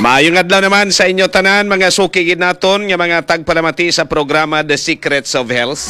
Maayong adlaw naman sa inyo tanan, mga sukigid naton nga mga tagpalamati sa programa The Secrets of Health.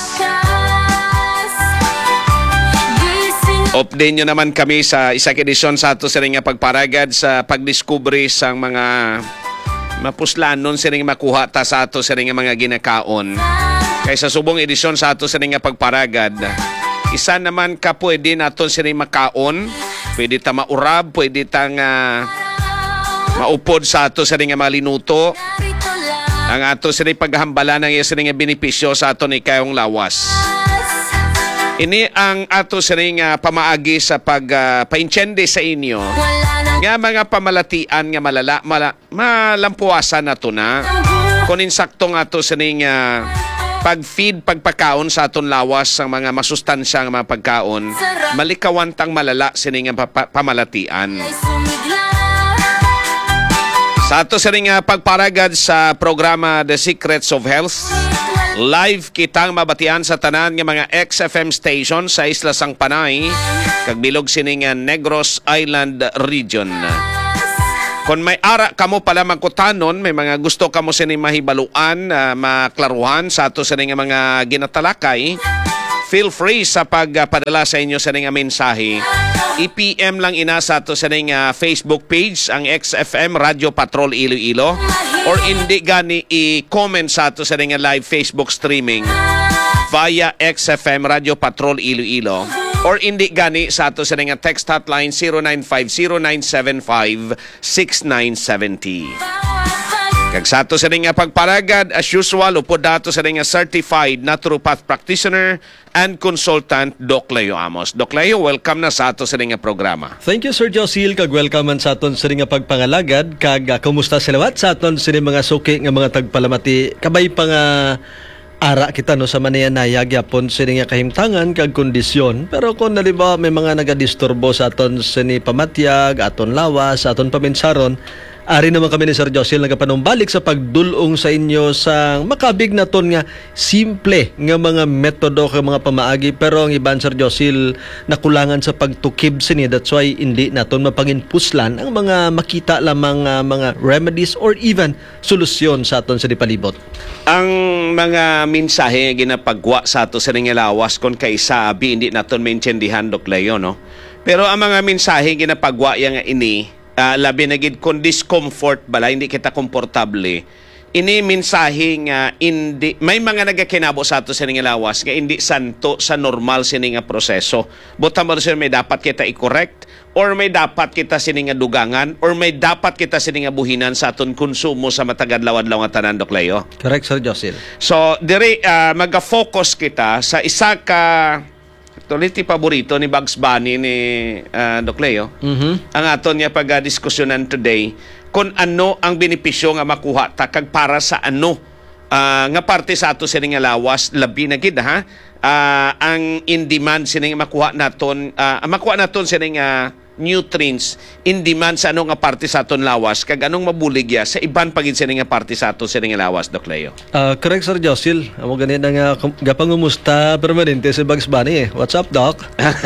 Update nyo naman kami sa isa edisyon sa ato sa nga pagparagad sa pagdiskubre sang mga mapuslanon sa nga makuha ta sa ato sa nga mga ginakaon. Kaysa subong edisyon sa ato sa nga pagparagad, isa naman ka pwede naton sa nga makaon, pwede ta maurab, pwede ta nga maupod sa ato sa nga malinuto. Ang ato sa paghambalan ng isa nga benepisyo sa ato ni kayong lawas. Ini ang ato sa nga pamaagi sa pagpainsyende sa inyo nga mga pamalatian nga malampuasan nato na kung insakto nga ato sa nga pag-feed, pagpakaon sa aton lawas sa mga masustansya nga mga pagkaon, malikawantang malala sa nga pamalatian. Sa ato sa nga pagparagad sa programa The Secrets of Health, live kitang mabatian sa tanan nga mga XFM station sa Isla Sang Panay, kagbilog sining Negros Island region. Kung may ara kamo pala magkutanon, may mga gusto kamo sining mahibaluan, maklaruhan sa ato sa nga mga ginatalakay, feel free sa pagpadala sa inyo sa nga mensahe. I-PM lang ina sa ato sa nga Facebook page, ang XFM Radio Patrol Iloilo, or hindi gani i-comment sa ato sa nga live Facebook streaming via XFM Radio Patrol Iloilo, or hindi gani sa ato sa nga text hotline 0950-975-6970. Kag sa ato sa nga pagparagad, as usual, upod dato sa nga certified naturopath practitioner and consultant, Doc Leo Amos. Doc Leo, welcome na sa ato sa nga programa. Thank you, Sir Josil. Kag welcome man sa aton sa nga pagpangalagad. Kag kumusta silawat sa aton sa mga suki nga mga tagpalamati. Kabay pa nga ara kita no sa manayanayag yapon sa nga kahimtangan kag kondisyon. Pero kung naliba may mga nagadisturbo sa aton sa ni pamatyag, aton lawas, aton paminsaron, ari naman kami ni Sir Josil nagapanumbalik sa pagdulong sa inyo sa makabig na ton nga simple nga mga metodo kag mga pamaagi, pero ang iban Sir Josil nakulangan sa pagtukib sini. That's why hindi naton mapanginpuslan ang mga makita lamang mga remedies or even solusyon sa aton sa dipalibot. Ang mga mensahe nga ginapagwa sa ato sa nga lawas kon kaysa abi hindi naton maintindihan, Doc Leo, no? Pero ang mga mensahe ginapagwa nga ini labi na gid kung discomfort bala, hindi kita komportable, ini mensahe nga hindi may mga nagakinabo sa ato sa nga lawas nga hindi santo sa normal sini nga proseso. Buta mo sir, may dapat kita i-correct, or may dapat kita sini nga dugangan, or may dapat kita sini nga buhinan sa aton konsumo sa matagadlaw-adlaw nga tanan, Doc Leo. Correct, Sir Josil. So dire maga-focus kita sa isa ka actually, paborito ni Bugs Bunny ni Doc Leo. Ang aton niya pag-diskusyonan today kung ano ang benepisyo nga makuha ta kag para sa ano nga parte sa ato sining nga lawas labi na gid ha. Ang in demand sining makuha naton sining nutrients in demand sa ano nga parte sa aton lawas kag anong mabuligya sa iban pagid sining nga parte sa aton sining nga lawas, Doc Leo. Correct, Sir Josil. Amo ganit nga gapangumusta permanente si Bugs Bunny. What's up, Doc?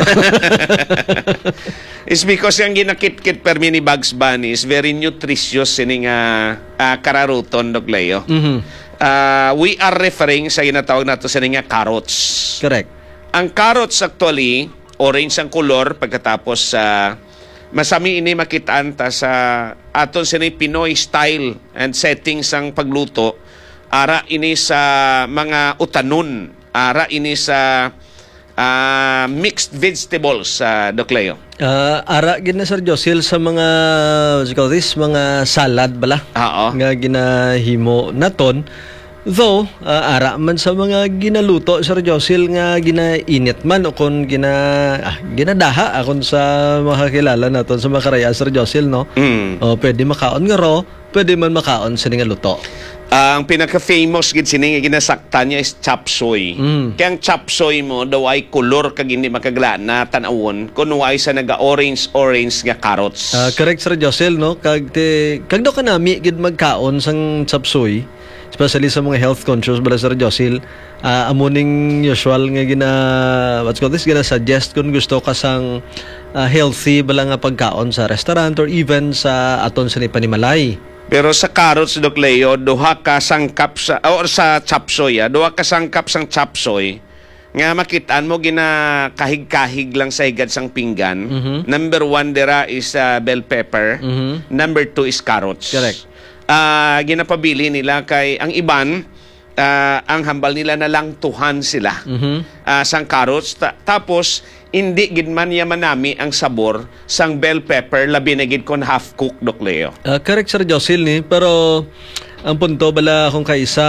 It's because yung ginakit-kit permi ni Bugs Bunny is very nutritious sining kararuton, Doc Leo. We are referring sa ginatawag nato sining nga carrots. Correct. Ang carrots actually orange ang color, pagkatapos masami ini makitaan ta sa aton sini Pinoy style and settings ang pagluto. Ara ini sa mga utanon, ara ini sa mixed vegetables, Doc Leo. Ara gid na Sir Josil sa mga mga salad bala. Nga ginahimo naton. Though, ara man sa mga ginaluto, Sir Josil, nga ginainit man o kung ginadaha akon sa makakilala naton sa makaraya, Sir Josil, no? O, pwede makaon nga raw, pwede man makaon sa nga luto. Ang pinaka-famous gid sini nga ginasaktan niya is chop suey. Kaya ang chop suey mo, daw ay color kag hindi makaglana tanawon kung ay sa naga-orange nga carrots. Correct, Sir Josil, no? Kag daw kanami gid magkaon sang chop suey, especially sa mga health conscious bala, Sir Josil, amuning usual nga gina-suggest kung gusto ka sang healthy bala nga pagkaon sa restaurant or even sa aton sa panimalay. Pero sa carrots, Doc Leo, duha ka sangkap sa, o sa chapsoy, duha ka sangkap sang chapsoy, nga makitaan mo gina kahig-kahig lang sa higad sang pinggan. Number 1 dira is bell pepper. Number 2 is carrots. Correct. Ginapabili nila kay ang iban, ang hambal nila na lang tuhan sila sang carrots. Tapos, hindi gid man yaman nami ang sabor sang bell pepper labi na gid kon half cook, Doc Leo. Correct, Sir Josil, ni. Pero ang punto bala kung kaisa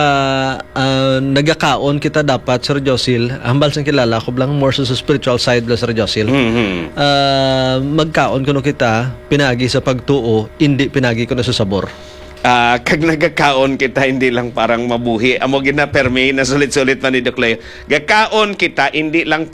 nagakaon kita dapat, Sir Josil, hambal sang kilala ko lang more sa spiritual side la, Sir Josil. Magkaon kuno kita pinagi sa pagtuo, hindi pinagi kuno sa sabor. Kag nagakaon kita hindi lang parang mabuhi. Amo gina permi na sulit-sulit man ni Doc Leo. Gakaon kita hindi lang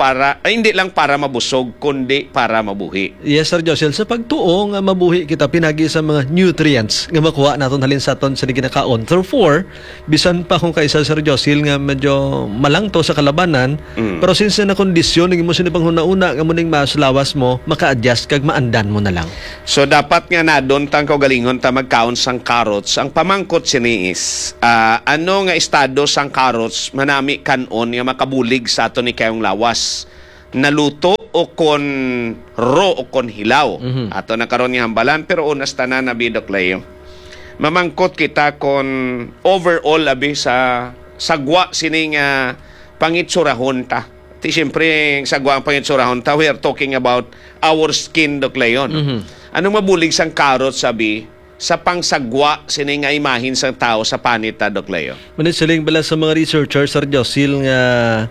para mabusog kundi para mabuhi. Yes, Sir Josil, sa pagtuo nga mabuhi kita pinagi sa mga nutrients nga makuha naton halin sa aton sa ginakaon. Therefore, bisan pa kung kaisa, Sir Josil, nga medyo malangto sa kalabanan, pero since na kondisyon nga mo sini panghuna-una nga muning maslawas mo, maka-adjust kag maandan mo na lang. So dapat nga na doon tang kaugalingon ta magkaon sang carrots. Ang pamangkot sini is ano nga estado sang carrots manami kanon nga makabulig sa ato ni kayong lawas. Naluto o kon raw o kon hilaw. Ato na karon nga hambalan pero unas tanan na Doc Leo. Mamangkot kita kon overall abi sa sagwa sini nga pangitsurahon ta. Ti siyempre sagwa ang pangitsurahon ta, we are talking about our skin, Doc Leo. Anong mabulig sang carrots sabi sa pangsagwa sini nga imahin sang tao sa panita, Doc Leo? Manit siling bala sa mga researchers, Sir Josil, nga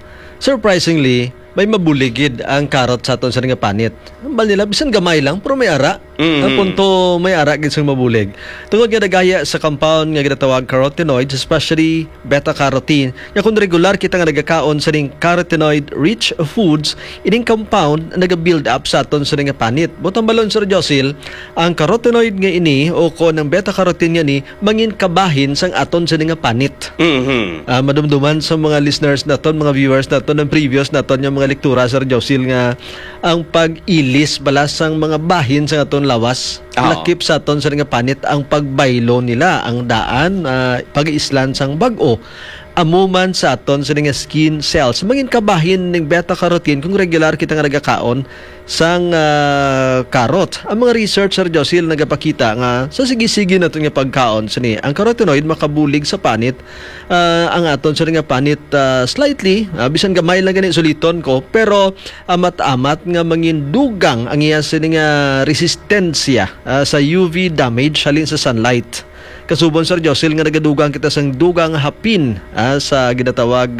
surprisingly may mabuligid ang carrot sa aton sa nga panit. Ang bal nila bisan gamay lang pero may ara. Ang punto may ara gid sang mabulig. Tungod nga nagaya sa compound nga ginatawag carotenoids, especially beta-carotene. Ya kung regular kita nga nagakaon sa ning carotenoid rich foods, ining compound naga-build up sa aton sa nga panit. Butang balon, Sir Josil, ang carotenoid nga ini o ko ng beta-carotene nga ni mangin kabahin sang aton sa nga panit. Madumduman sa mga listeners naton, mga viewers naton ng previous naton yung mga lektura, Sir Josil, nga ang pag-ilis balas sang mga bahin sa aton lawas, lakip sa aton sa nga panit ang pagbaylo nila, ang daan, pag-islan sang bag-o. Amuman sa aton sa nga skin cells. Mangin kabahin ng beta-carotene kung regular kita nga nagakaon sang carrot. Ang mga research, Sir Josil, nagapakita nga sa sige-sige na nga pagkaon sini ang carotenoid makabulig sa panit, ang aton sa nga panit slightly, bisan gamay lang ganit suliton ko, pero amat-amat nga mangin dugang ang iya sini nga resistensya sa UV damage halin sa sunlight. Kasubon, Sir Josil, nga nagadugang kita sang dugang hapin sa ginatawag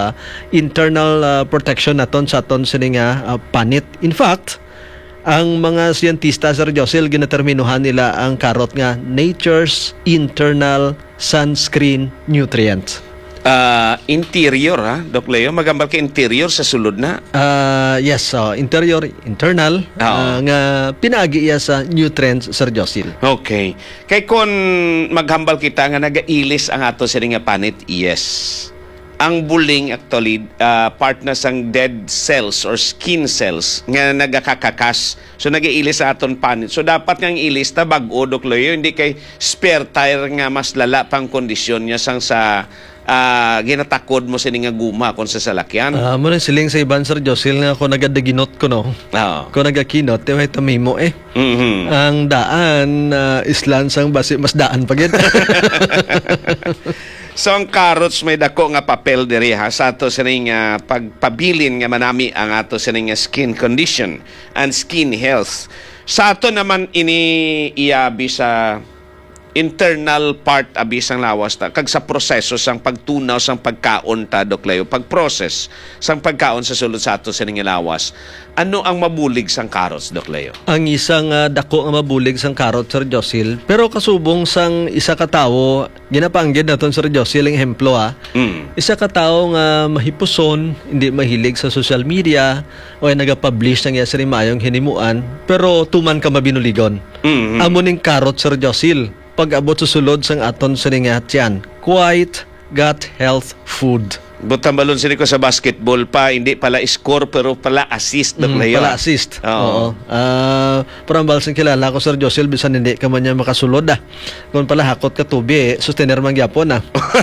internal protection naton sa aton sini nga panit. In fact, ang mga siyentista, Sir Josil, ginaterminuhan nila ang carrot nga nature's internal sunscreen nutrient. Interior, Doc Leo, magambal ka interior sa sulod na. Yes, interior, internal, nga pinaagi iya sa nutrients, Sir Josil. Okay. Kay kon maghambal kita nga nagailis ang ato sa nga panit, yes. Ang buling actually part na sang dead cells or skin cells nga nagakakakas. So nagailis sa aton panit. So dapat nga ilis ta bag-o, Doc Leo, hindi kay spare tire nga mas lala pang kondisyon niya sang sa ginatakod mo sini nga guma kon sa salakyan. Mo rin siling sa iban, Sir Josil, nga ako nagadaginot ko, no? Ko nagakinot, may tamimo ang daan islan sang basi mas daan pagid. So ang carrots may dako nga papel diri sa ato sining pagpabilin nga manami ang ato sining skin condition and skin health. Sa ato naman ini iabi sa internal part abi sang lawas ta kag sa proseso sang pagtunaw sang pagkaon ta, Doc Leo, pag-process sang pagkaon sa sulod sa ato sining lawas. Ano ang mabulig sang carrots, Doc Leo? Ang isang dako nga mabulig sang carrot, Sir Josil, pero kasubong sang isa ka tawo, ginapanggid naton, Sir Josil, ang ehemplo isa ka tawo nga mahipuson, hindi mahilig sa social media o ay nagapublish ng iya sa mayong hinimuan, pero tuman ka mabinuligon. Amo ning carrot, Sir Josil, pag-abot sa sulod sang aton sa nga tiyan, quite gut health food. Butang balon sini ko sa basketball pa, hindi pala score pero pala assist Doc Leo. Pala assist. Oo. Parang balsang kilala ko, Sir Josel, bisan hindi ka man niya makasulod Kung pala hakot ka tubi, sustainer man gyapon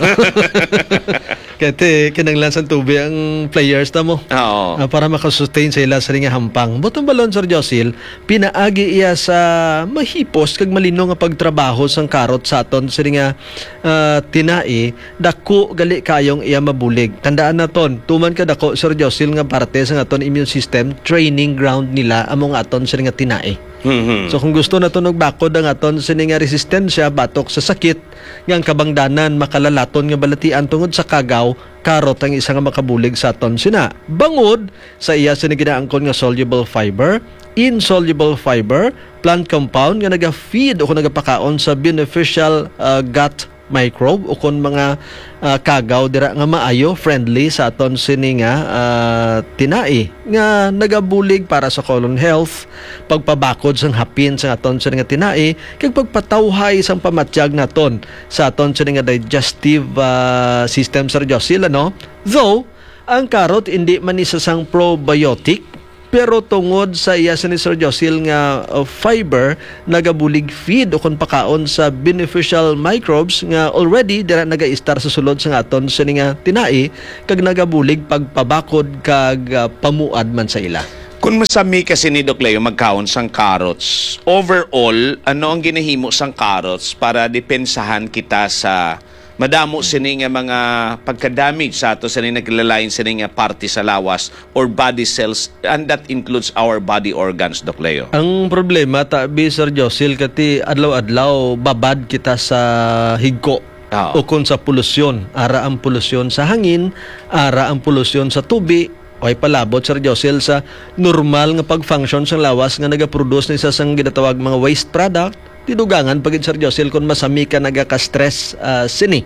Kaya kinanglan sa tubi ang players na mo. Oo. Para makasustain sa ila sa ringa hampang. Butang balon, Sir Josel, pinaagi iya sa mahipos kag malino nga pagtrabaho sang karot sa aton sa ringa tinai, dako gali kayong iya mabulig. Tandaan na ton, tuman ka dako, Sir Josel, nga parte sa aton immune system, training ground nila among aton sa ringa tinai. So kung gusto na tunog bakod ang aton sa nga resistensya batok sa sakit nga kabangdanan makalalaton nga balatian tungod sa kagaw, karot ang isa nga makabulig sa aton sina. Bangod sa iya sa ginaangkon nga soluble fiber, insoluble fiber, plant compound nga naga-feed o kung nagapakaon sa beneficial gut microbe o kung mga kagaw dira nga maayo, friendly sa aton sini nga tinai nga nagabulig para sa colon health, pagpabakod sang hapin sa aton sini nga tinai, kag pagpatawhay sang pamatyag naton sa aton sini nga digestive system, Sir Josel, Though ang karot hindi man isa sang probiotic, pero tungod sa iya ni Sir Josel nga fiber, nagabulig feed o kung pakaon sa beneficial microbes nga already dira naga-istar sa sulod sa aton sa nga tinai, kag nagabulig pagpabakod kag pamuad man sa ila. Kung masami kasi ni Doc Leo magkaon sang carrots, overall, ano ang ginahimo sang carrots para depensahan kita sa madamo sini nga mga pagka-damage sa ato sini naglalain sini nga parte sa lawas or body cells, and that includes our body organs, Doc Leo. Ang problema tabi, Sir Josel, kati adlaw-adlaw babad kita sa higko. O kung sa polusyon, ara ang polusyon sa hangin, ara ang polusyon sa tubi, ay palabot, Sir Josel, sa normal nga pag-function sa lawas nga nagaproduce ni sa sang ginatawag mga waste product. Tidugangan pagid, Sir Josel, kung masami ka nagaka-stress sini.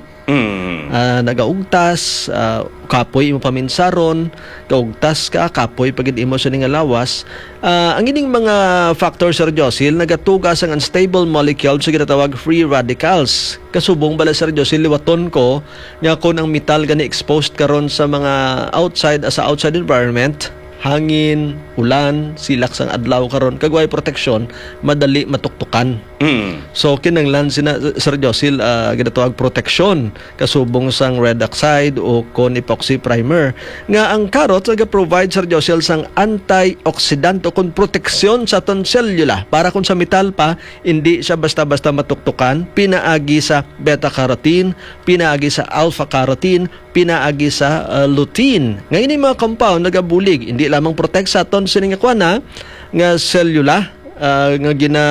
Nagaugtas, kapoy imo paminsaron, kaugtas ka, kapoy pagid imo sa nga lawas. Ang ining mga factors, Sir Josel, nagatugas ang unstable molecule sa ginatawag free radicals. Kasubong bala, Sir Josel, liwaton ko nga kung ang metal gani exposed karon sa mga outside environment, hangin, ulan, silak sang adlaw karon, kagway proteksyon, madali matuktukan. So kinanglan sina, Sir Josel, ginatawag proteksyon kasubong sang red oxide o con epoxy primer nga ang karot naga-provide, Sir Josel, sang antioxidant o kon proteksyon sa aton selula para kung sa metal pa hindi siya basta-basta matuktukan, pinaagi sa beta carotene, pinaagi sa alpha carotene, pinaagi sa lutein. Ngayon yung mga compound nagabulig, hindi lamang protect sa aton sining nga selula nga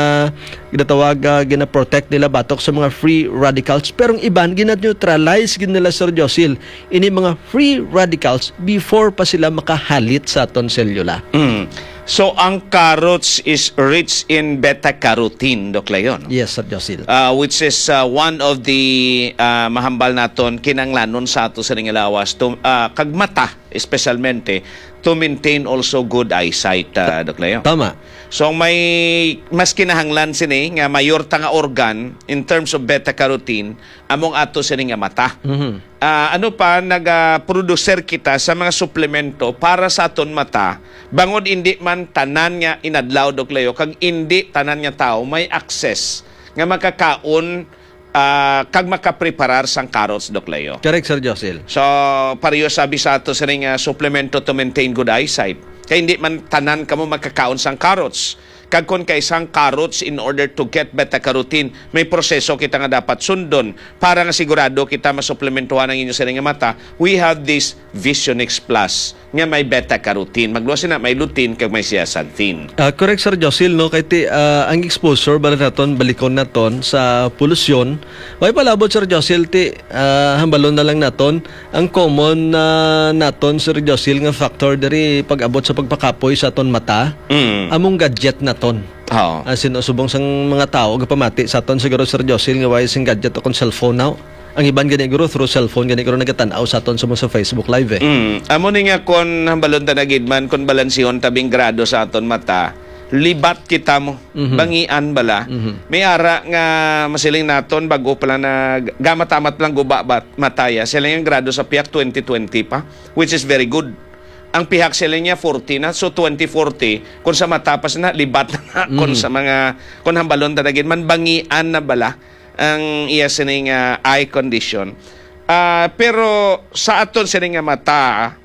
ginatawag gina-protect nila batok sa mga free radicals, pero ang iban gina-neutralize nila, Sir Josel, ini mga free radicals before pa sila makahalit sa aton selula. So ang carrots is rich in beta-carotene, Doc Leon. Yes, Sir Josel. Which is one of the mahambal naton kinanglanon sa ato sa lawas kag mata, especialmente to maintain also good eyesight, Doc Leo. Tama. So may mas kinahanglan sini nga mayor ta nga organ in terms of beta-carotene among ato sini nga mata. Ano pa nag-producer kita sa mga suplemento para sa aton mata, bangod hindi man tanan nga inadlaw, Doc Leo, kag hindi tanan nga tao may access nga makakaon kag makapreparar sang carrots, Doc Leo. Correct, Sir Josel. So pareho sabi sa ato sa nga suplemento to maintain good eyesight. Kaya hindi man tanan kamo makakaon sang carrots. Kag kon kay sang carrots, in order to get beta-carotene, may proseso kita nga dapat sundon para nga sigurado kita masuplementuhan ang inyo sa nga mata. We have this Visionix Plus nga may beta-carotene. Magluwas na may lutein kag may zeaxanthin. Correct, Sir Josel, no? Kaya ang exposure bala naton, balikon naton sa polusyon. Way palabot, Sir Josel, hambalon na lang naton ang common naton, Sir Josel, nga factor dari pag-abot sa pagpakapoy sa aton mata. Among gadget naton. Sinusubong sang mga tao gapamati sa aton siguro, Sir Josel, nga way sing gadget o kon cellphone now. Ang iban gani guro through cellphone gani guro nagatanaw sa aton sa Facebook Live. Amo ni nga kon hambalon ta nagid man kon balansihon tabing grado sa aton mata, libat kita mo, bangian bala. May ara nga masiling naton bago pala na gamatamat lang guba mataya. Sila yung grado sa piyak 2020 pa, which is very good. Ang pihak sila niya 40 na, so 2040 kung sa matapas na libat na kung sa mga kung hambalon tadagin man bangian na bala ang iya sining eye condition. Pero sa aton sining nga mata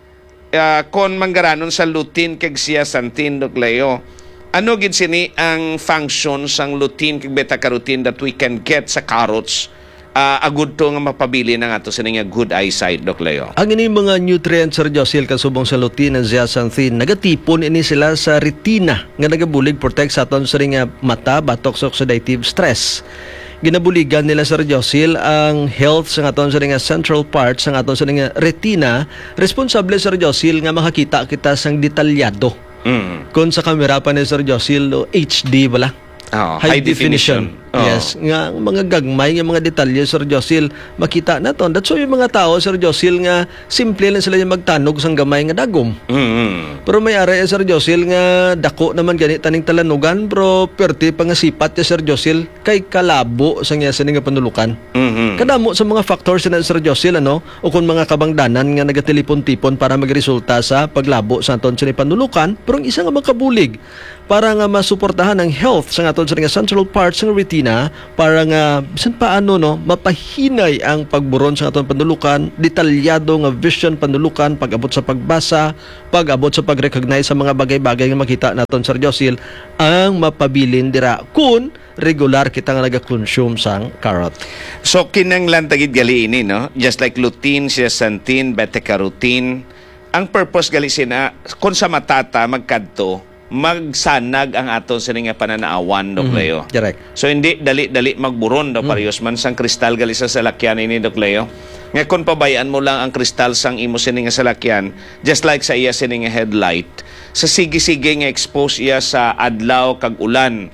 kung manggaranon sa lutein kag zeaxanthin Leo, ano gid sini ang function sang lutein kag beta carotene that we can get sa carrots? Agud to nga mapabili na nga to sa nga good eyesight, Leo. Ang ini mga nutrients, Sir Josil, kasubong sa lutein and zeaxanthin, nagatipon ini sila sa retina nga nagabulig protect sa aton sa nga mata batok sa oxidative stress. Ginabuligan nila, Sir Josil, ang health sa aton sa nga central parts sa aton sa nga retina, responsable, Sir Josil, nga makakita kita sang detalyado. Kung sa kamera pa ni Sir Josil, HD bala. High definition. Yes, nga mga gagmay nga mga detalye, Sir Josil, makita naton. That's why yung mga tao, Sir Josil, nga simple lang sila yung magtanog sang gamay nga dagom. Pero may ari, Sir Josil, nga dako naman ganit taning talanugan, pero perti pangasipat ya, Sir Josil, kay kalabo sang nga nga panulukan. Kadamo sa mga factors na, Sir Josil, ano, o kung mga kabangdanan nga nagatelipon-tipon para magresulta sa paglabo sa aton sa panulukan, pero ang isa nga makabulig para nga masuportahan ang health sa aton sa nga central parts ng retina, para nga bisan paano no mapahinay ang pagburon sa aton panulukan, detalyado nga vision panulukan, pag-abot sa pagbasa, pag-abot sa pag-recognize sa mga bagay-bagay nga makita naton, Sir Josil, ang mapabilin dira kun regular kita nga naga-consume sang carrot. So kinanglan tagid gali ini, no? Just like lutein, zeaxanthin, beta-carotene, ang purpose gali sina kung sa matata magkadto magsanag ang aton sa nga pananaawan, Leo. Correct. So hindi dali-dali magburon daw parehas man sang kristal gali sa salakyan ini, Leo. Nga kung pabayaan mo lang ang kristal sang imo sini nga salakyan, just like sa iya sini nga headlight, sa sige-sige nga expose iya sa adlaw kag ulan,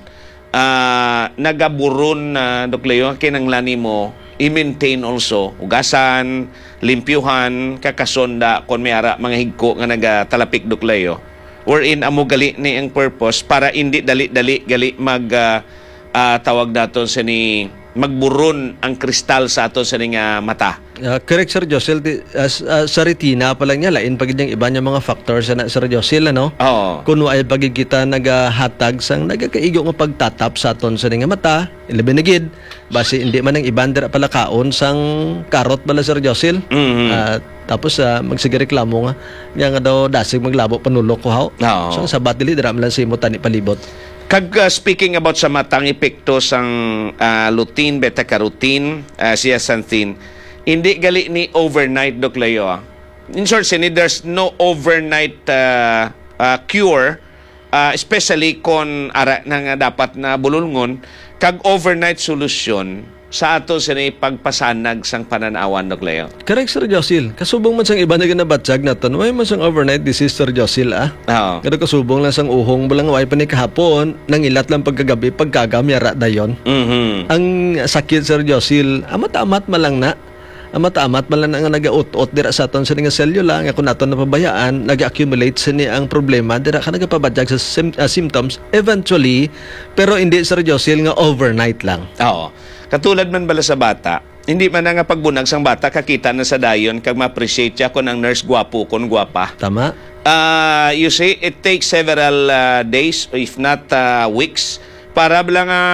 nagaburon na, Leo, kinanglan mo i-maintain also ugasan, limpyuhan, kakasonda kon may ara mga higko nga nagatalapik, Leo. Wherein amo gali ni ang purpose para hindi dali-dali gali tawag naton sa ni magburon ang kristal sa aton sa nga mata. Correct, Sir Josil. Sa retina pa lang niya, lain pag yung iba niya mga factors na, Sir Josil, ano? Oo. Kung ay pag kita nagahatag sang nagakaigo nga pagtatap sa aton sa nga mata, ilabinigid, base hindi man ang iban dira pala kaon sang karot bala, Sir Josil. Tapos magsigareklamo nga nga daw dasig maglabo panulok ko haw. So sa batili dira man lang simo tani palibot. Kag speaking about sa matang epekto sang lutein, beta-carotene, zeaxanthin, hindi gali ni overnight, Leo. In short, there's no overnight cure, especially kung ara na nga dapat na bululngon, kag overnight solution sa ato sini pagpasanag sang pananawan, Leo. Correct, Sir Josil. Kasubong man sang iba na ginabatsag naton, way man sang overnight disease, Sir Josil, Oo. Kada kasubong lang sang uhong balang way pa ni kahapon, nang ilat lang pagkagabi, pagkagamyara dayon. Ang sakit, Sir Josil, amat-amat malang na. Amat-amat malang na nga nagaut-ut dira sa aton sa nga selula, nga kung naton napabayaan, nag-accumulate sa ni ang problema, dira ka nagapabadyag sa symptoms eventually, pero hindi, Sir Josil, nga overnight lang. Oo. Katulad man bala sa bata, hindi man nga pagbunag sang bata kakita na sa dayon kag ma-appreciate siya kung ang nurse gwapo kon gwapa. Tama. You see, it takes several days if not weeks para bala nga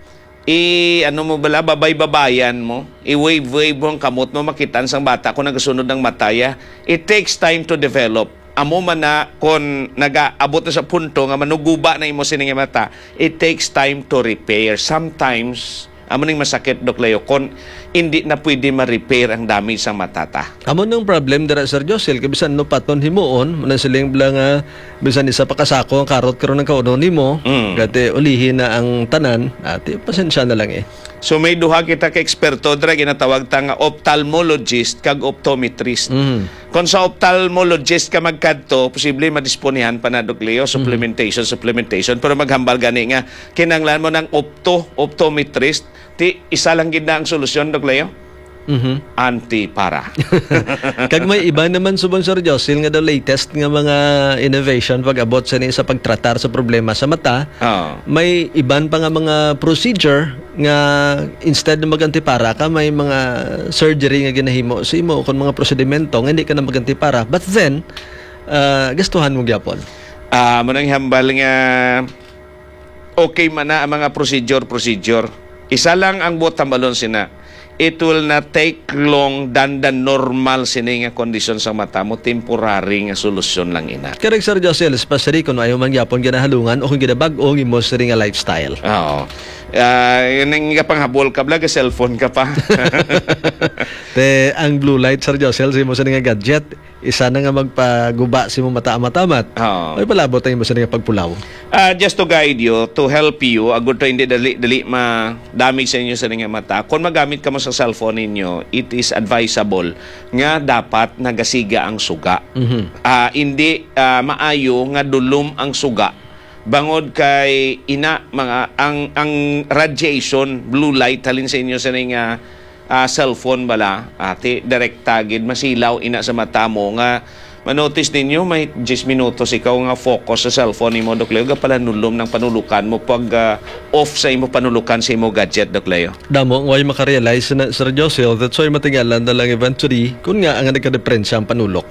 babay-babayan mo, i-wave-wave mo ang kamot mo, makitaan sang bata kung nagasunod ng mataya. It takes time to develop. Amo man na kung nag-aabot na sa punto nga manuguba na imo sining mata, it takes time to repair. Sometimes amo ning masakit, Leo, kung hindi na pwede ma-repair ang damage sa matata. Amo nang problem dira, Sir Josil, kabisan no paton himuon, muna siling blang bisan isa pa kasako ang karot karon ng kauno nimo, gati ulihin na ang tanan, ati pasensya na lang eh. So may duha kita ka eksperto dira ginatawag ta nga ophthalmologist kag optometrist. Kung sa ophthalmologist ka magkadto, posible madisponihan pa na, Leo, supplementation, pero maghambal gani nga kinanglan mo ng optometrist, ti isa lang gid na ang solusyon, Leo. anti-para. Kag may iba naman subong Sir Josil nga the latest nga mga innovation pag-abot sa sa pagtratar sa problema sa mata. Oo. May iban pa nga mga procedure nga instead na mag-antipara ka, may mga surgery nga ginahimo sa imo kung mga prosedimento nga hindi ka na mag-antipara. But then, gastuhan mo gyapon. Manang hambal nga okay man na ang mga procedure. Isa lang ang butambalon sina. It will not take long than the normal sini nga kondisyon sa mata mo. Temporary nga solusyon lang ina. Correct, Sir Josil, especially kung ayaw man gyapon ginahalungan o kung ginabag-o imo sa nga lifestyle. Oo. Yun nga panghabol ka blag, cellphone ka pa. Te, ang blue light, Sir Josil, sa imo sa nga gadget, isa na nga magpaguba si mo mata-matamat. Oo. Ay palabot tayo mo sa nga pagpulaw. Just to guide you, to help you, agud to hindi dali ma-damage sa inyo sa nga mata. Kung magamit ka mo sa cellphone ninyo, it is advisable nga dapat nagasiga ang suga. Hindi maayo nga dulom ang suga. Bangod kay ang radiation, blue light halin sa inyo sa nga cellphone bala, ati direkta gid masilaw ina sa mata mo nga manotice ninyo may 10 minutos ikaw nga focus sa cellphone nimo Doc Leo pala nulom ng panulukan mo pag off sa imo panulukan sa imo gadget Doc Leo. Damo way makarealize na Sir Josil, that's why matingalan na lang eventually kun nga ang nagka-diferensya ang panulok.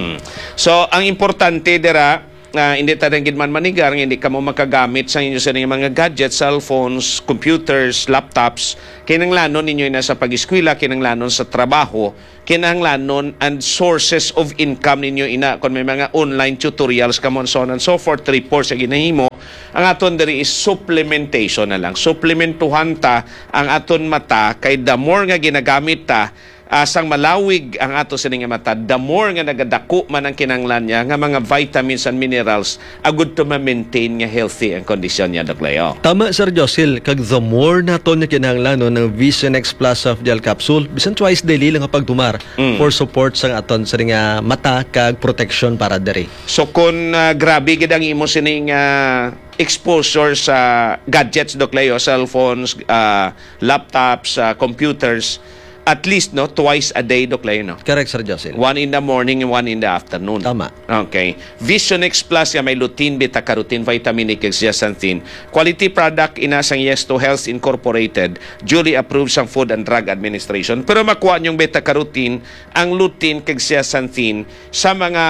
So ang importante dira hindi tayo man manigar, hindi ka mo makagamit sa inyo sa mga gadgets, cellphones, computers, laptops, kinanglanon ninyo na sa pag-eskwela, kinanglanon sa trabaho, kinanglanon and sources of income ninyo ina kung may mga online tutorials ka mo so on and so forth, reports sa ginahimo. Ang aton diri is supplementation na lang. Supplementuhan ta ang aton mata kay the more nga ginagamit ta sang malawig ang ato sa nga mata, the more nga nagadako man ang kinanglan niya nga mga vitamins and minerals agud to ma-maintain nga healthy ang kondisyon niya Doc Leo. Tama Sir Josil, kag the more naton nga kinahanglan ng Vision X Plus of gel capsule, bisan twice daily lang ang pagtumar for support sa aton sa nga mata kag protection para diri. So kung grabe gid ang imo sining exposure sa gadgets Doc Leo, cellphones, laptops, computers, at least twice a day Doc Leo, no? Correct Sir Josil. One in the morning and one in the afternoon. Tama. Okay. Vision X Plus may lutein, beta-carotene, vitamin A, kag zeaxanthin. Quality product inasang Yes to Health Incorporated, duly approved sang Food and Drug Administration. Pero makuha niyong beta-carotene, ang lutein, kag zeaxanthin sa mga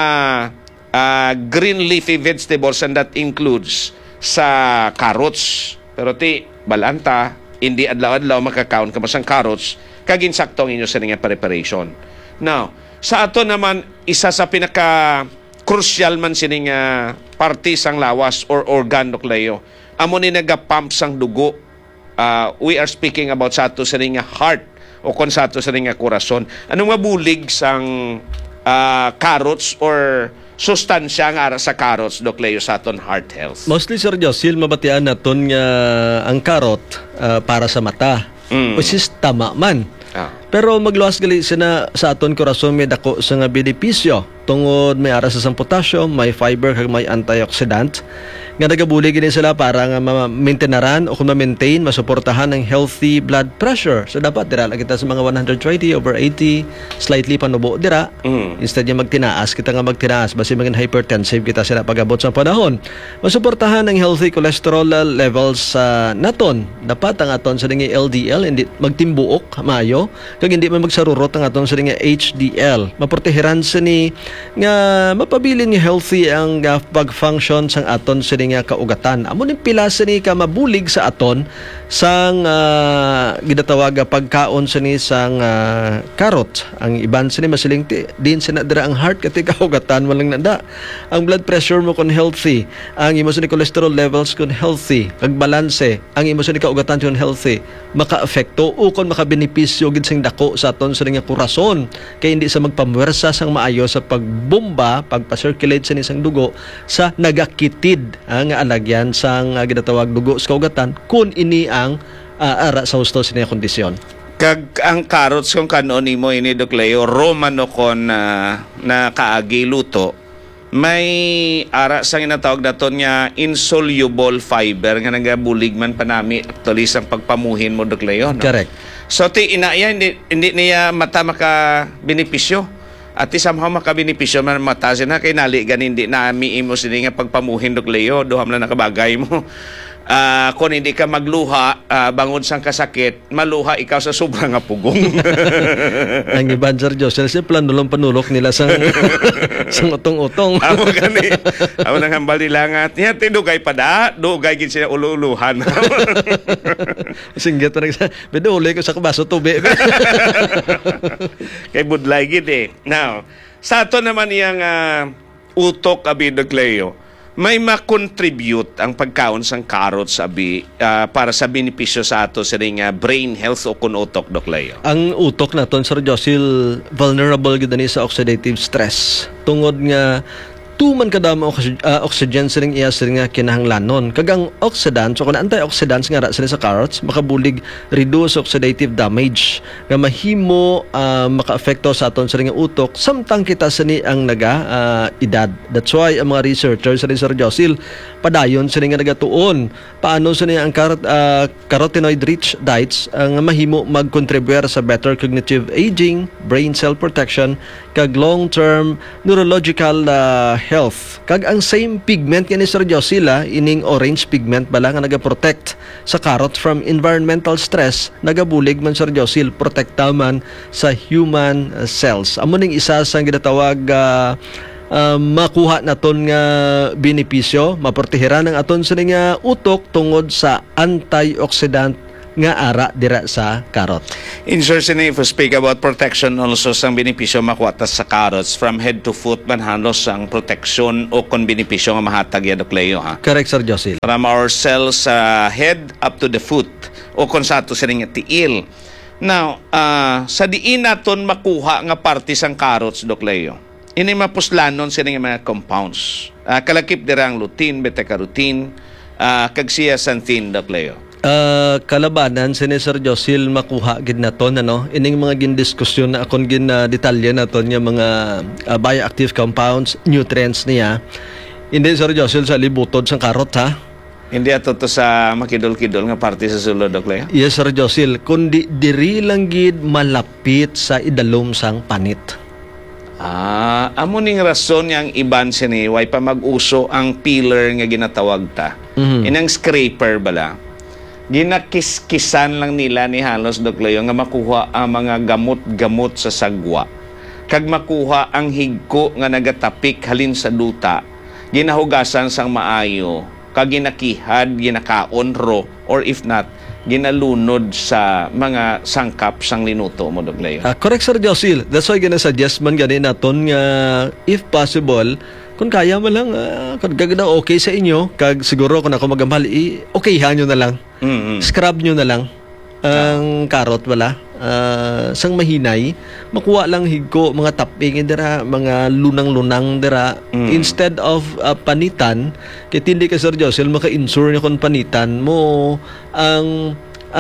green leafy vegetables, and that includes sa carrots. Pero balanta, hindi adlaw-adlaw makakaon ka mo sang carrots, kagin sakto ang inyo sa nga preparation. Now, sa ato naman, isa sa pinaka-crucial man sining parte sang lawas or organ Doc Leo, amo ni nagapump sang dugo. We are speaking about sa ato sa nga heart o kung sa ato sa nga korason. Anong mabulig sang carrots or sustansya nga ara sa carrots Doc Leo sa aton heart health? Mostly Sir Josil, mabatian naton nga ang carrot para sa mata. Which is tama man. Pero magluwas gali sina sa aton korason may dako sa nga benepisyo tungod may ara sa potassium, may fiber kag may antioxidant nga nagabulig gini sila para nga ma-maintainaran o kung ma-maintain, masuportahan ng healthy blood pressure. So dapat dira lang kita sa mga 120/80, slightly panubo dira. Instead niya magtinaas, kita nga magtinaas basi maging hypertensive kita sila pag-abot sa panahon. Masuportahan ng healthy cholesterol levels naton. Dapat ang aton sa nga LDL hindi magtimbuok maayo kag hindi man magsarurot ang aton sa nga HDL. Maproteheran sa ni nga mapabilin nga healthy ang pag-function sang aton sa nga kaugatan. Amo ni pila sa ni ka mabulig sa aton sang ginatawag pagkaon sa ni sang carrot. Ang iban sa ni masiling din sa dira ang heart kati kaugatan man lang nanda. Ang blood pressure mo kon healthy, ang imo sa ni cholesterol levels kon healthy, kag balanse, ang imo sa ni kaugatan kon healthy, maka-apekto o kon makabenepisyo gid sing dako sa aton sa nga korason kay hindi sa magpamwersa sang maayo sa pagbomba, pagpa-circulate sa nisang dugo sa nagakitid ang alagyan sang ginatawag dugo sa kaugatan kun ini ang ara sa husto sa niya kondisyon. Kag ang carrots kung kanon nimo ini Doc Leo, romano kon na kaagi luto, may ara sa ginatawag daton nga insoluble fiber nga nagabulig man panami actually sang pagpamuhin mo Dokleo, no? Correct. So ti inaya hindi niya mata maka benepisyo. At somehow makabenepisyo man mata na kay nali ganin hindi na miimo sini nga pagpamuhin Dokleo, duham na nakabagay mo. Kung hindi ka magluha bangod sang kasakit, maluha ikaw sa sobrang nga pugong. Ang iban, Sir Josel, si planulong panulok nila sang utong-utong. Amo gani. Amo nang hambal nila nga. Yan, tinugay pa da. Dugay gid sila ululuhan. Singgit pa nagsa. Bedo, uli ko sa kabaso tubig. Kay budlay gid eh. Now, sa ato naman yung utok abi Dokleo, may ma-contribute ang pagkaon sang carrots abi para sa benepisyo sa ato sa ring brain health o kun utok Dokleo. Ang utok naton, Sir Josil, vulnerable gid ni sa oxidative stress. Tungod nga tuman kadamo oxygen siring iya siring nga kinahanglanon. Kagang oxidants o kun antioxidants nga ra sila sa carrots makabulig reduce oxidative damage nga mahimo makaapekto sa aton siring nga utok samtang kita sini ang edad. That's why ang mga researchers sa Sir Josil padayon siring nga nagatuon paano sini ang carotenoid rich diets ang mahimo magkontribute sa better cognitive aging, brain cell protection kag long-term neurological health. Kag ang same pigment nga ni Sir Josila, ining orange pigment bala nga nagaprotect sa carrot from environmental stress, nagabulig man Sir Josil, protekta man sa human cells. Amo ning isa sa ginatawag makuha naton nga benepisyo, maproteheran ang aton sa nga utok tungod sa antioxidant nga ara dira sa carrot. In short, if we speak about protection also sang benepisyo makuha ta sa carrots from head to foot man halos ang protection o kon benepisyo nga mahatag ya Dokleo ha. Correct, Sir Josil. From our cells head up to the foot o kon sa ato sining tiil. Now, sa diin naton makuha nga parte sang carrots Dokleo. Ini mapuslanon sining mga compounds. Kalakip dira ang lutein, beta-carotene, kag zeaxanthin Dokleo. Kalabanan si Sir Josil makuha gid naton ining mga gindiskusyon na akon detalye naton nga mga bioactive compounds, nutrients niya. Hindi Sir Josil sa libutod sang karot ha. Hindi ato to sa makidol-kidol nga parte sa sulod Dokleo. Yes Sir Josil, kundi diri lang gid malapit sa idalom sang panit. Amo ning rason yang iban sini way pa mag-uso ang peeler nga ginatawag ta. Inang scraper bala. Ginakiskisan lang nila ni halos Dokleo nga makuha ang mga gamot-gamot sa sagwa. Kag makuha ang higko nga nagatapik halin sa duta. Ginahugasan sang maayo. Kag ginakihad, ginakaon ro, or if not, ginalunod sa mga sangkap sang linuto mo Dokleo. Correct Sir Josil. That's why gina-suggest man gani naton nga if possible kung kaya mo lang, kung gaganda okay sa inyo, kag siguro kung ako magamahal, okayhan nyo na lang. Scrub nyo na lang ang carrot wala. Sang mahinay, makuha lang higko, mga taping dira, mga lunang-lunang dira. Instead of panitan, kaya hindi ka Sir Josel, maka-insure nyo kung panitan mo, ang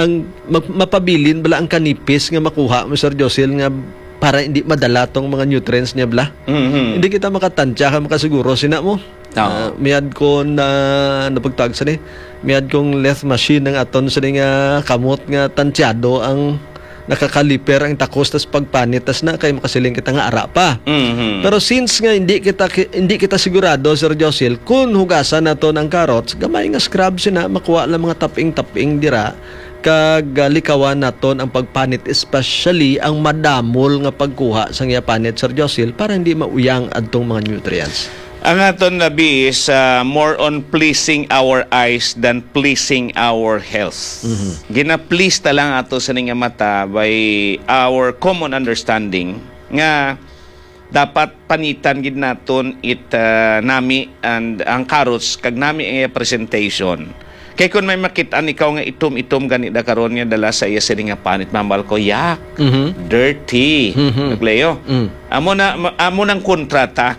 mapabilin bala ang kanipis nga makuha mo Sir Josel nga para hindi madala tong mga nutrients niya bla. Hindi kita makatansya ka makasiguro sina mo. Miyad ko na napagtagsa ni. Miyad kong lathe machine ng aton sa nga kamot nga tansyado ang nakakaliper ang takos tas pagpanit tas na kay makasiling kita nga ara pa. Pero since nga hindi kita sigurado Sir Josil kung hugasan nato ng carrots, gamay nga scrub sina makuha lang mga taping-taping dira kag likawan naton ang pagpanit, especially ang madamol nga pagkuha sa nga panit Sir Josil para hindi mauyang adtong mga nutrients. Ang aton labi is more on pleasing our eyes than pleasing our health. Gina-please ta lang ato sa nga mata by our common understanding nga dapat panitan gid naton nami and ang carrots kag nami ang presentation. Kay kung may makitaan ikaw nga itom-itom ganida karon nga dala sa iya sini nga panit mambal ko yak. Dirty. Dokleo. Amo nang kontrata.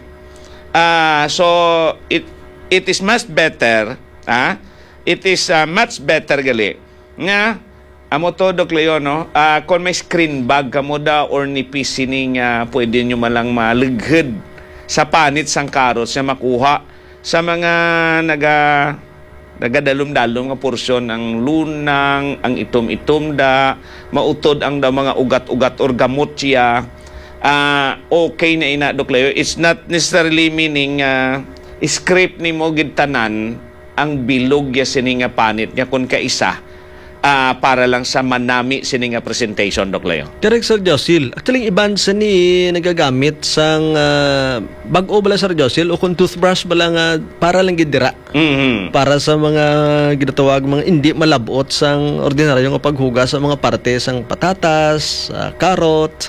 So it is much better, it is much better gali nga amo to Dokleo no, kung may screen bag kamo da or nipis sining pwede nyo malang malughod sa panit sang carrots nga makuha sa mga nagadalom-dalom nga porsyon ang lunang, ang itom-itom da, mautod ang da mga ugat-ugat or gamot siya. Okay na ina, Dok Leo. It's not necessarily meaning script ni mo gid tanan ang bilog ya sini nga panit nga kun kaisa para lang sa manami sini nga presentation, Dok Leo. Correct, Sir Josil. Actually, iban sa ni nagagamit sang bag-o bala, Sir Josil, o kung toothbrush bala nga para lang gidira. Para sa mga ginatawag mga hindi malabot sang ordinaryo nga paghugas sa mga parte sang patatas, carrot.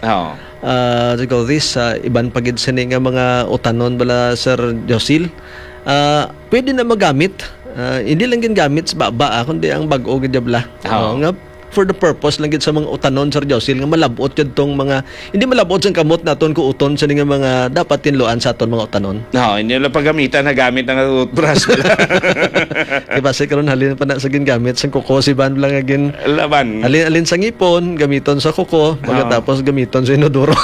Iban pagid sini nga mga utanon bala, Sir Josil. Pwede na magamit. Hindi lang gingamit sa baba, kundi ang bag-o gidabla. Nga for the purpose lang gid sa mga utanon, Sir Josil, nga malabot yun tong mga hindi malabot sa kamot naton ko uton sa nga mga dapat tinluan sa aton mga utanon. Hindi lang paggamitan na gamit ng toothbrush. Diba sa karon halin pa na sa gingamit sa kuko si ban lang agin laban. Alin sa ngipon, gamiton sa kuko, pagkatapos gamiton sa inodoro.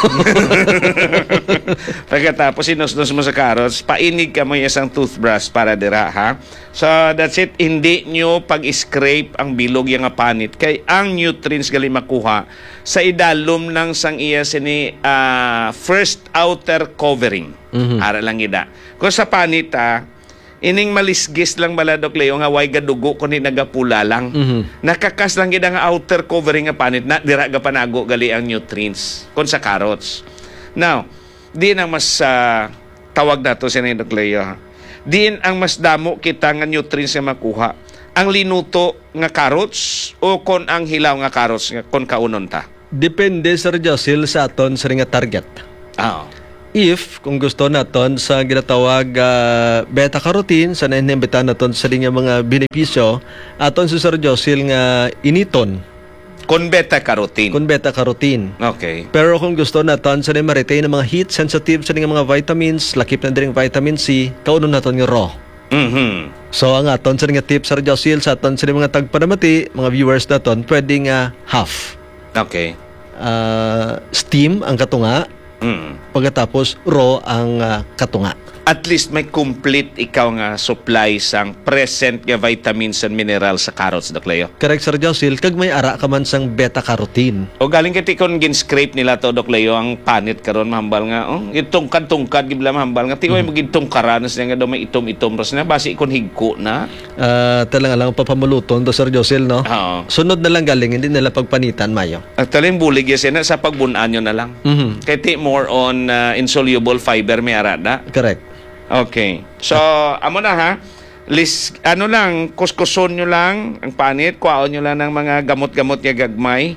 Pagkatapos sinusnos mo sa carrots, painig ka mo isang toothbrush para dira, ha? So that's it. Hindi nyo pag-scrape ang bilog yung panit kay ang nutrients gali makuha sa idalom ng sang iya sini first outer covering. Ara lang ida. Kung sa panit ining malisgis lang bala, Dok Leo, nga way gadugo kundi nagapula lang. Nakakas lang gid ang outer covering nga panit na dira ga panago gali ang nutrients kun sa carrots. Now, di na mas tawag nato sa ni Dok Leo, ha? Diin ang mas damo kita nga nutrients nga makuha. Ang linuto nga carrots o kon ang hilaw nga carrots nga kon kaunon ta? Depende, Sir Josil, sa aton sa nga target. If, kung gusto naton sa ginatawag beta-carotene, sa nainimbitan naton sa mga benepisyo, aton si Sir Josil nga initon. Kon beta-carotene. Kon beta-carotene. Okay. Pero kung gusto naton sa ma-retain ng mga heat-sensitive sa mga vitamins, lakip na din vitamin C, kaunon naton nga raw. So, ang aton sa nga tips, Sir Josil, sa aton sa mga tagpanamati, mga viewers naton, pwedeng half. Okay. Steam ang katunga, pagkatapos raw ang katunga. At least may complete ikaw nga supply sang present nga vitamins and minerals sa carrots, Dok Leo. Correct, Sir Josil. Kag may ara ka man sang beta-carotene. O galing kiti kon gin-scrape nila to, Dok Leo, ang panit karon mahambal nga, itungkad-tungkad gibla mahambal nga, tiway magitungkaran nga daw may itom-itom ras na, basi ikon higko na. Talang alang papamuluton to, Sir Josil, no? Sunod na lang galing, hindi nila pagpanitan, mayo. Actually, bulig yan sa pagbunan nyo na lang. Kaya more on insoluble fiber may arada. Correct. Okay. So, amo na, ha? Kuskuson nyo lang ang panit, kuhaon nyo lang ng mga gamot-gamot nga gagmay.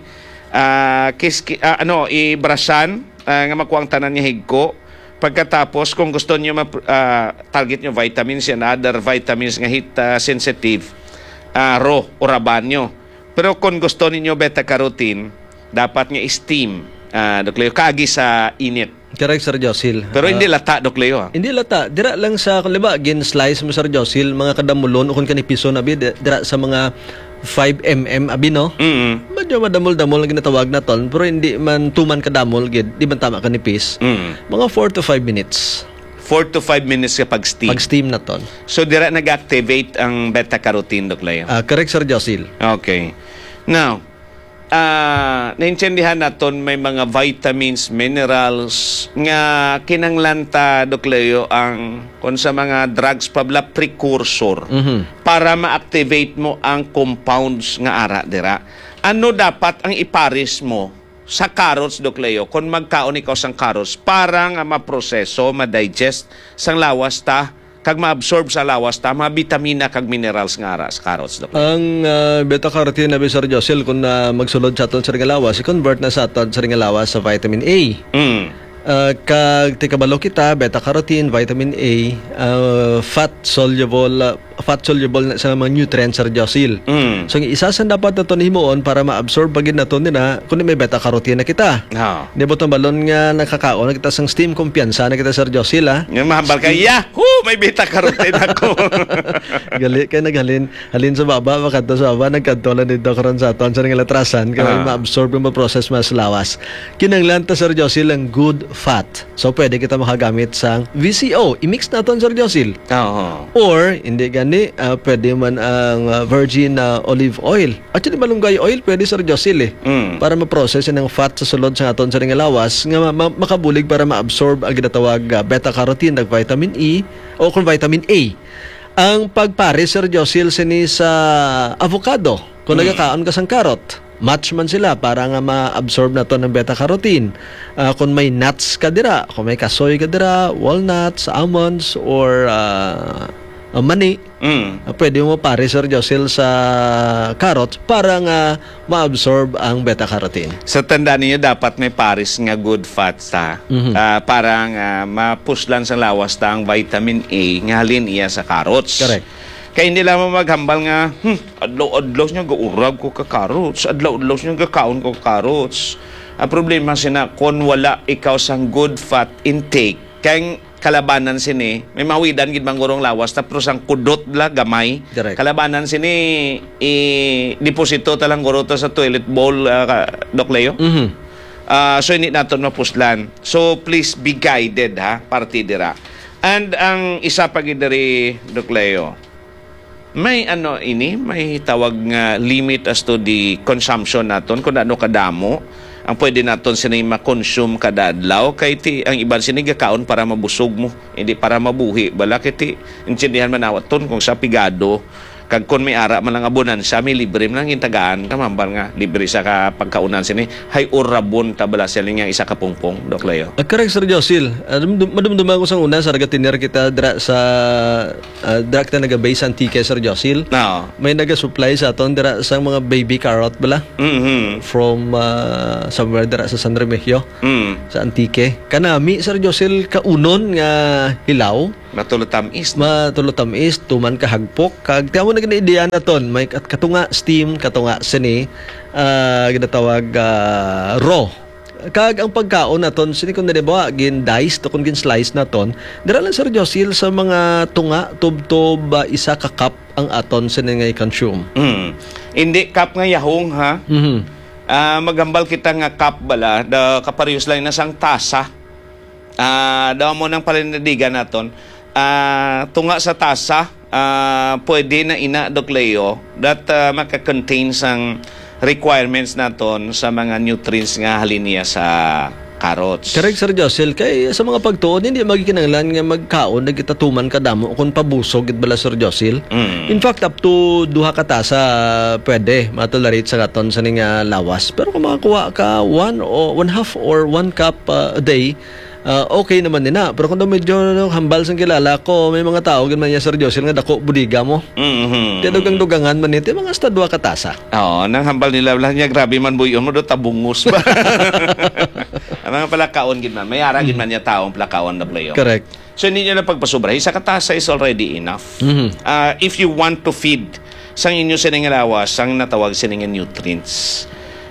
Ibrasan, nga makuha ang tanan niya higko. Pagkatapos, kung gusto nyo target nyo vitamins and other vitamins nga heat sensitive, raw o raban nyo. Pero kung gusto niyo beta-carotene, dapat nga steam, Dok Leo, kagi sa init. Correct, Sir Josil. Pero hindi lata, Dok Leo. Hindi lata. Dira lang sa, kaliba, gin-slice mo, Sir Josil, mga kadamulon, o kung kanipiso na abi, dira sa mga 5 mm abi, no? Medyo madamol-damol na ginatawag na ton, pero hindi man tuman kadamol, di man tama kanipis. Mga 4 to 5 minutes. 4 to 5 minutes kapag steam. Pag steam na ton. So, dira nag-activate ang beta-carotene, Dok Leo. Correct, Sir Josil. Okay. Now, naintindihan naton may mga vitamins, minerals nga kinanglanta, Dok Leo, ang kung sa mga drugs pabla precursor para ma-activate mo ang compounds nga ara dira. Ano dapat ang iparis mo sa carrots, Dok Leo, kung magkaon ikaw sang carrots para nga maproseso, ma-digest sang lawas ta, kag ma-absorb sa lawas ta, mga vitamina kag minerals nga ara sa carrots, Dok Leo. Ang beta-carotene na Sir Josil, kung magsulod sa aton sa ring lawas, i-convert na sa aton sa ring lawas sa vitamin A. Kag tikabalo kita, beta-carotene, vitamin A, fat-soluble fat soluble na sa mga nutrients Sir Josil. So ang isa sa dapat naton himuon para ma-absorb pagid naton nila kun may beta carotene na kita. Di ba balon nga nakakaon na kita sang steam kumpiyansa na kita Sir Josil ha. Yung mahambal ka, yahoo! May beta carotene ako. Gali kay halin sa baba makadto sa baba nagkadto dito karon sa aton sa nga latrasan kay ma-absorb mo process mas lawas. Kinanglan ta Sir Josil ang good fat. So pwede kita makagamit sang VCO. I-mix naton Sir Josil. Or hindi gani pwede man ang virgin olive oil. Actually malunggay oil pwede Sir Josil para ma-process ng fat sa sulod sa aton sa nga lawas nga makabulig para ma-absorb ang ginatawag beta carotene ug vitamin E o kung vitamin A. Ang pagpare Sir Josil sini sa avocado kung nagakaon ka sang carrot. Match man sila para nga ma-absorb na to ng beta carotene. Kung may nuts ka dira, kung may kasoy ka dira, walnuts, almonds, or mani, pwede mo pare Sir Josil sa carrots para nga ma-absorb ang beta carotene. So tandaan niyo dapat may pares nga good fats ha. Para nga mapuslan sa lawas ta ang vitamin A nga halin iya sa carrots. Correct. Kaya hindi lang maghambal nga, adlaw-adlaw niya gaurag ko ka carrots, adlaw-adlaw niya gakaon ko carrots. Ang problema sina kung wala ikaw sang good fat intake, kaya kalabanan sini, may mawidan gid mangurong lawas tapos ang kudot la gamay. Direct. Kalabanan sini i-deposito talang guro to sa toilet bowl Doc Leo. So hindi naton mapuslan. So please be guided ha, partidira. And ang isa pa gid diri Doc Leo, may may tawag nga limit as to the consumption naton kung ano kadamo ang pwede naton sinay ma-consume kada adlaw kay ti ang iban sinigakaon para mabusog mo hindi para mabuhi bala kay ti intindihan manawat ton kung sa pigado kag kon may ara man lang abonansa may libre man lang intagaan kamambal nga libre sa pagkaunan sini hay urabon tabala sila nga isa ka pungpong Doc Leo. Correct Sir Josil. Madumduman ko sang una sa ragatiner kita dra sa dra kita naga-base Antique Sir Josil. No. May naga-supply sa aton dra sang mga baby carrot bala. From somewhere dra sa San Remigio. Sa Antique. Kanami Sir Josil kaunon nga hilaw. Matulutam-is. Matulutam-is, tuman kahagpok. Kag tiyaw mo na gina-ideya na ton. May katunga steam, katunga sini, ginatawag raw. Kag ang pagkaon na ton, sini kung nalibawa, gin-dice, to kung gin-slice na ton, dira lang Sir Josil sa mga tunga, tub-tub, isa ka cup ang aton sini nga i-consume. Hindi cup nga yahong ha. Magambal kita nga cup bala, kaparehos lang na sang tasa. Daw mo nang palinadigan naton. Tunga sa tasa pwede na ina Doc Leo that maka-contain sang requirements naton sa mga nutrients nga halin niya sa carrots. Correct Sir Josil kay sa mga pagtuon hindi magikinanglan nga magkaon nagitatuman kadamo kung pabusog gid bala Sir Josil. In fact up to 2 ka tasa pwede matolerate sa katon sa ning lawas pero kung makakuha ka 1 or 1/2 or 1 cup a day okay naman nina. Pero kung medyo hambal sang kilala ko, may mga tao ganun niya Sir Josil nga dako budiga mo. Tinugang-dugangan man nito mga hasta 2 katasa. Oo, nang hambal nila lang niya grabe man buyon mo do tabungos ba. Ang mga palakaon gid man, may ara gid man niya taong palakaon na playo. Correct. So hindi niya na pagpasobra, isa katasa is already enough. If you want to feed sang inyo sining lawas, sang natawag sining nutrients.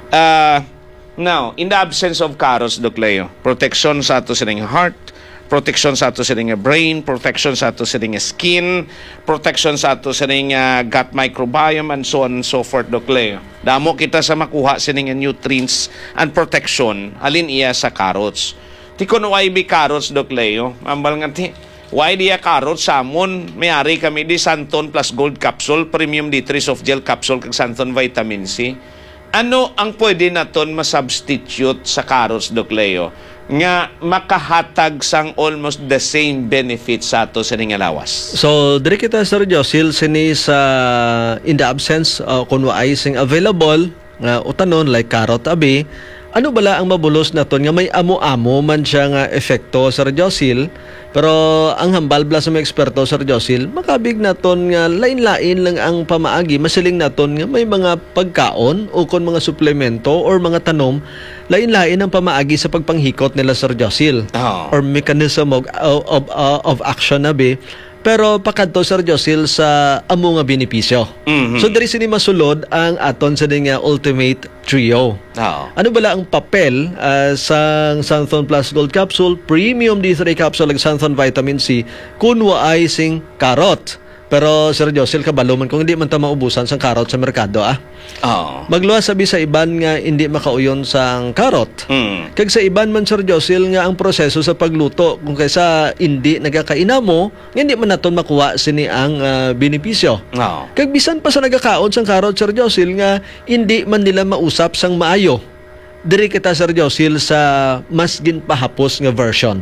Now, in the absence of carrots, Doc Leo, protection sa ato sining heart, protection sa ato sining brain, protection sa ato sining skin, protection sa ato sining gut microbiome, and so on and so forth, Doc Leo. Damo kita sa makuha sining nutrients and protection, halin iya sa carrots. Ti kun why be carrots, Doc Leo? Ambal nga ti, why diya carrots, salmon, may-ari kami di Santon plus gold capsule, premium D3 soft gel capsule, kag Santon vitamin C. Ano ang pwede naton ma-substitute sa carrots, Doc Leo, nga makahatag sang almost the same benefits sa ato sa nga lawas? So, diri kita Sir Josil sini sa in the absence kung waay sing available nga utanon like carrot abi, ano bala ang mabulos naton nga may amo-amo man siya nga efekto Sir Josil, pero ang hambal bla sa mga eksperto Sir Josil, makabig naton nga lain-lain lang ang pamaagi, masiling naton nga may mga pagkaon o kon mga suplemento or mga tanom, lain-lain ang pamaagi sa pagpanghikot nila Sir Josil. Or mechanism of action na be pero pakadto Sir Josil sa amo nga benepisyo. So diri sini masulod ang aton sa nga ultimate trio. Oo. Ano bala ang papel sa Santhon Plus Gold Capsule, Premium D3 Capsule ug Santhon Vitamin C kun waay sing karot? Pero Sir Josil, kabalo man kung hindi man ta maubusan sang karot sa merkado Oo. Magluwas sabi sa iban nga hindi makauyon sang karot. Kag sa iban man Sir Josil nga ang proseso sa pagluto kung kaysa hindi nagakainamo, hindi man naton makuha sini ang benepisyo. Oo. Kag bisan pa sa nagakaon sang karot Sir Josil nga hindi man nila mausap sang maayo. Diri kita Sir Josil sa mas ginpahapos nga version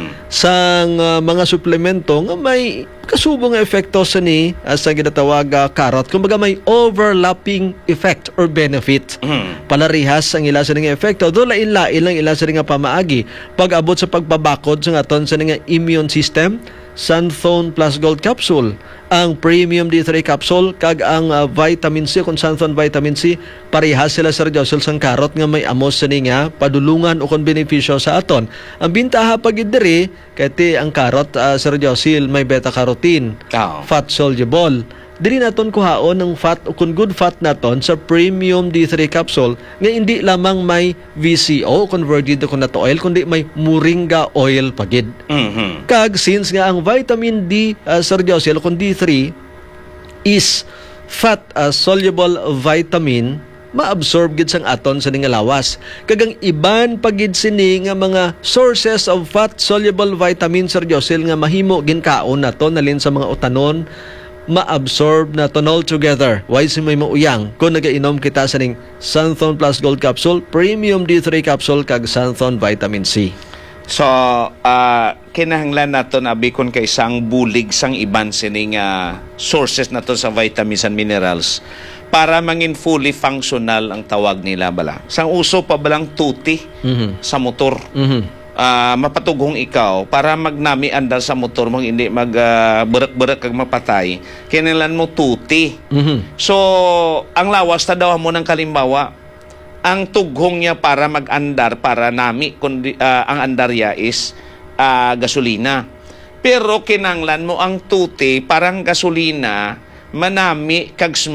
sang mga suplemento nga may kasubong nga epekto sa ni sa ginatawag karot. Kumbaga may overlapping effect or benefit. Palarihas ang ila sa nga epekto. Do lain-lain lang ila sa nga pamaagi. Pag-abot sa pagpabakod sa aton sa nga immune system, Santhon Plus Gold Capsule, ang Premium D3 Capsule, kag ang Vitamin C, kung Santhon Vitamin C, parehas sila Sir Josil sang karot nga may amos sa nga padulungan o kung benepisyo sa aton. Ang bintaha pag diri kay ang karot Sir Josil may beta-carotene, Oo. fat soluble. Diri naton kuhaon ng fat o kung good fat naton sa Premium D3 Capsule nga hindi lamang may VCO, converted to oil, kundi may moringa oil pagid. Kag since nga ang vitamin D Sir Josil kung D3 is fat soluble vitamin, maabsorb gid sang aton sa nga lawas. Kag ang iban pagid sini nga mga sources of fat soluble vitamin Sir Josil nga mahimo ginkaon naton nalin sa mga utanon, ma-absorb na all together. Why si may mauyang kung nagainom kita sa ning Santhon Plus Gold Capsule, Premium D3 Capsule, kag Santhon Vitamin C. So, kinahanglan nato na bikon kay sang bulig sang iban sining sources nato sa vitamins and minerals para mangin fully functional ang tawag nila bala. Sang uso pa balang tuti sa motor. Mapatugong ikaw para magnami andar sa motor mo hindi magberak-berak kag mapatay kinahanglan mo tuti. So ang lawas ta daw mo ng kalimbawa ang tughong niya para mag-andar para nami kundi ang andarya is gasolina, pero kinahanglan mo ang tuti parang gasolina manami kag